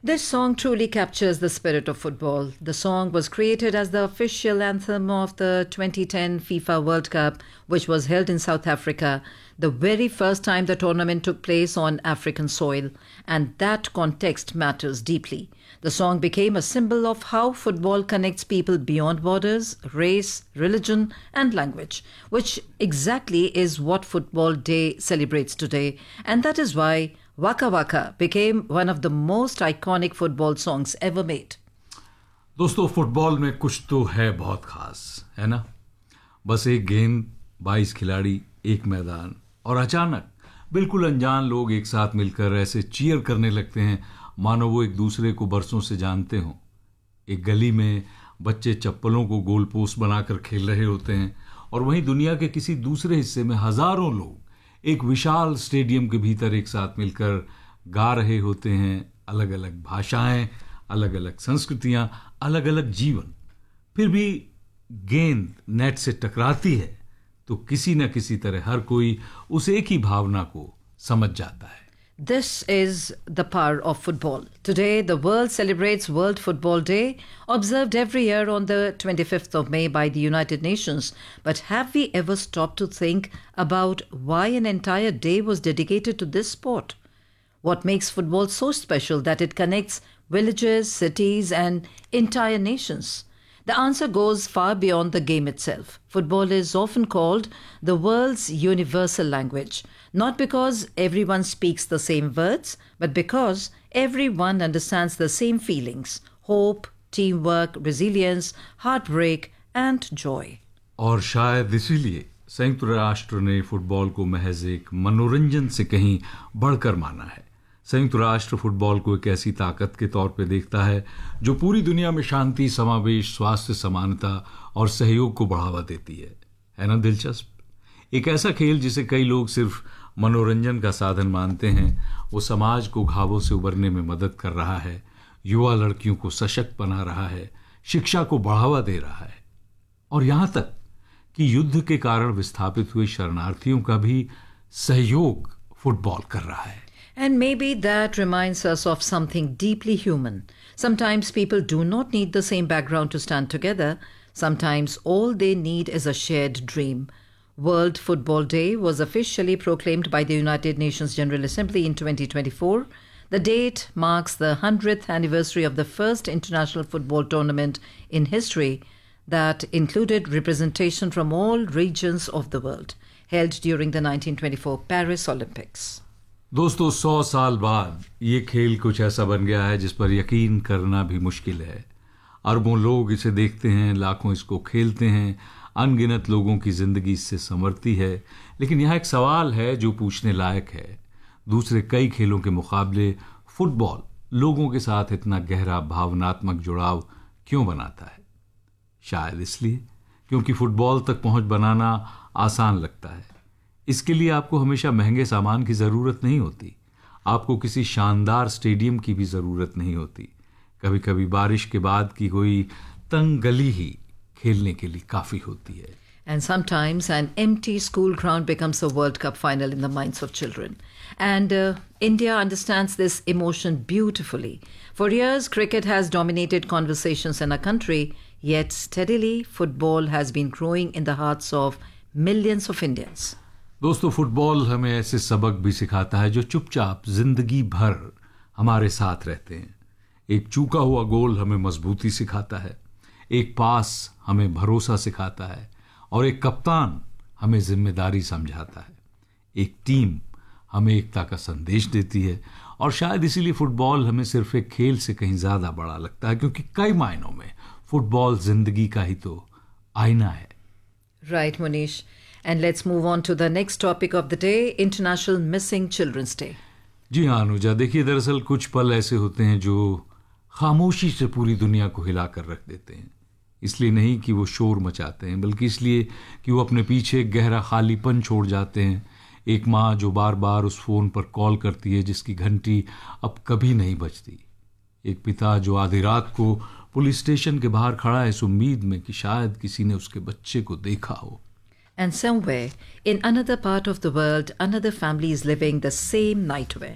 This song truly captures the spirit of football. The song was created as the official anthem of the 2010 FIFA World Cup, which was held in South Africa, the very first time the tournament took place on African soil, and that context matters deeply. The song became a symbol of how football connects people beyond borders, race, religion, and language, which exactly is what Football Day celebrates today, and that is why Waka Waka became one of the most iconic football songs ever made. दोस्तों, football में कुछ तो है बहुत खास, है ना? बस एक गेंद, 22 खिलाड़ी, एक मैदान, और अचानक बिल्कुल अनजान लोग एक साथ मिलकर ऐसे चीयर करने लगते हैं मानो वो एक दूसरे को बरसों से जानते हों। एक गली में बच्चे चप्पलों को गोल पोस्ट बनाकर खेल रहे होते हैं, और वहीं दुनिया के किसी दूसरे हिस्से में हजारों लोग एक विशाल स्टेडियम के भीतर एक साथ मिलकर गा रहे होते हैं। अलग अलग भाषाएं, अलग अलग संस्कृतियां, अलग अलग जीवन। फिर भी गेंद नेट से टकराती है तो किसी न किसी तरह हर कोई उस एक ही भावना को समझ जाता है। This is the power of football. Today, the world celebrates World Football Day, observed every year on the 25th of May by the United Nations. But have we ever stopped to think about why an entire day was dedicated to this sport? What makes football so special that it connects villages, cities, and entire nations? The answer goes far beyond the game itself. Football is often called the world's universal language, not because everyone speaks the same words, but because everyone understands the same feelings: hope, teamwork, resilience, heartbreak, and joy. और शायद इसीलिए संयुक्त राष्ट्र ने football को महज एक मनोरंजन से कहीं बढ़कर माना है। संयुक्त राष्ट्र फुटबॉल को एक ऐसी ताकत के तौर पे देखता है जो पूरी दुनिया में शांति, समावेश, स्वास्थ्य, समानता और सहयोग को बढ़ावा देती है ना दिलचस्प? एक ऐसा खेल जिसे कई लोग सिर्फ मनोरंजन का साधन मानते हैं, वो समाज को घावों से उबरने में मदद कर रहा है, युवा लड़कियों को सशक्त बना रहा है, शिक्षा को बढ़ावा दे रहा है, और यहां तक कि युद्ध के कारण विस्थापित हुए शरणार्थियों का भी सहयोग फुटबॉल कर रहा है। And maybe that reminds us of something deeply human. Sometimes people do not need the same background to stand together. Sometimes all they need is a shared dream. World Football Day was officially proclaimed by the United Nations General Assembly in 2024. The date marks the 100th anniversary of the first international football tournament in history that included representation from all regions of the world, held during the 1924 Paris Olympics. दोस्तों, 100 साल बाद ये खेल कुछ ऐसा बन गया है जिस पर यकीन करना भी मुश्किल है। अरबों लोग इसे देखते हैं, लाखों इसको खेलते हैं, अनगिनत लोगों की जिंदगी इससे संवरती है। लेकिन यहाँ एक सवाल है जो पूछने लायक है। दूसरे कई खेलों के मुकाबले फुटबॉल लोगों के साथ इतना गहरा भावनात्मक जुड़ाव क्यों बनाता है? शायद इसलिए क्योंकि फुटबॉल तक पहुंच बनाना आसान लगता है। इसके लिए आपको हमेशा महंगे सामान की ज़रूरत नहीं होती, आपको किसी शानदार स्टेडियम की भी ज़रूरत नहीं होती। कभी कभी बारिश के बाद की कोई तंग गली ही खेलने के लिए काफ़ी होती है। And sometimes an empty school ground becomes a World Cup final in the minds of children. And India understands this emotion beautifully. For years, cricket has dominated conversations in our country, yet steadily, football has been growing in the hearts of millions of Indians. दोस्तों, football हमें ऐसे सबक भी सिखाता है जो चुपचाप जिंदगी भर हमारे साथ रहते हैं। एक चूका हुआ गोल हमें मजबूती सिखाता है, एक पास हमें भरोसा सिखाता है, और एक कप्तान हमें जिम्मेदारी समझाता है। एक टीम हमें एकता का संदेश देती है, और शायद इसीलिए फुटबॉल हमें सिर्फ एक खेल से कहीं ज्यादा बड़ा लगता है, क्योंकि कई मायनों में फुटबॉल जिंदगी का ही तो आईना है। Right, Munish. And let's move on to the next topic of the day, International Missing Children's Day. जी हाँ अनुजा, देखिए, दरअसल कुछ पल ऐसे होते हैं जो खामोशी से पूरी दुनिया को हिला कर रख देते हैं। इसलिए नहीं कि वो शोर मचाते हैं, बल्कि इसलिए कि वो अपने पीछे एक गहरा खालीपन छोड़ जाते हैं। एक माँ जो बार बार उस फोन पर कॉल करती है जिसकी घंटी अब कभी नहीं बजती। एक पिता जो आधी रात को पुलिस स्टेशन के बाहर खड़ा है इस उम्मीद में कि शायद किसी ने उसके बच्चे को देखा हो। And somewhere in another part of the world, another family is living the same nightmare.